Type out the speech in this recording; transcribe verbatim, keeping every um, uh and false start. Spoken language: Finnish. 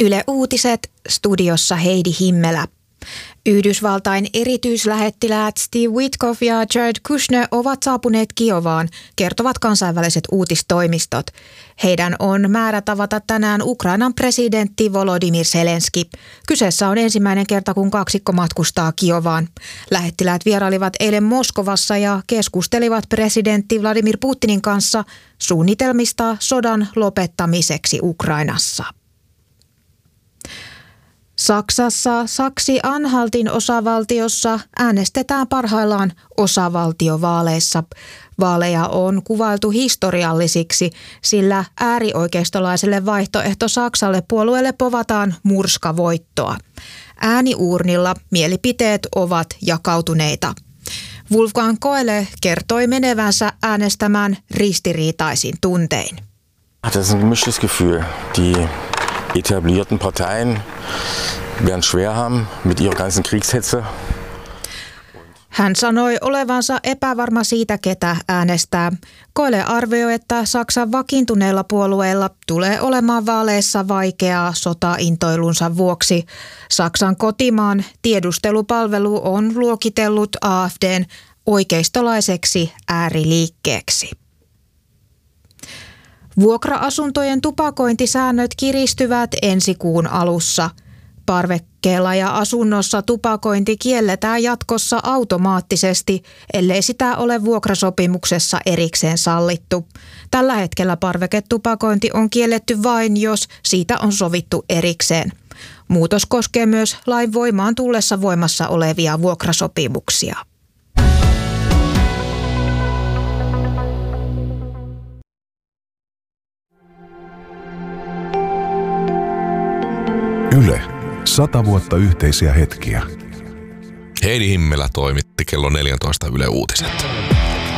Yle Uutiset, studiossa Heidi Himmelä. Yhdysvaltain erityislähettiläät Steve Witkoff ja Jared Kushner ovat saapuneet Kiovaan, kertovat kansainväliset uutistoimistot. Heidän on määrä tavata tänään Ukrainan presidentti Volodymyr Zelenski. Kyseessä on ensimmäinen kerta, kun kaksikko matkustaa Kiovaan. Lähettiläät vierailivat eilen Moskovassa ja keskustelivat presidentti Vladimir Putinin kanssa suunnitelmista sodan lopettamiseksi Ukrainassa. Saksassa Saksi-Anhaltin osavaltiossa äänestetään parhaillaan osavaltiovaaleissa. Vaaleja on kuvailtu historiallisiksi, sillä äärioikeistolaiselle vaihtoehto Saksalle puolueelle povataan murskavoittoa. Ääniuurnilla mielipiteet ovat jakautuneita. Wolfgang Koele kertoi menevänsä äänestämään ristiriitaisin tuntein. Das ist ein gemischtes Gefühl. Die etablierten Parteien werden schwer haben mit ihrer ganzen Kriegshetze. Hän sanoi olevansa epävarma siitä, ketä äänestää. Koele arvioi, että Saksan vakiintuneilla puolueilla tulee olemaan vaaleissa vaikeaa sotaintoilunsa vuoksi. Saksan kotimaan tiedustelupalvelu on luokitellut A F D:n oikeistolaiseksi ääriliikkeeksi. Vuokra-asuntojen tupakointisäännöt kiristyvät ensi kuun alussa. Parvekkeella ja asunnossa tupakointi kielletään jatkossa automaattisesti, ellei sitä ole vuokrasopimuksessa erikseen sallittu. Tällä hetkellä parveketupakointi on kielletty vain, jos siitä on sovittu erikseen. Muutos koskee myös lain voimaan tullessa voimassa olevia vuokrasopimuksia. Yle. Sata vuotta yhteisiä hetkiä. Heidi Himmelä toimitti kello neljätoista Yle Uutiset.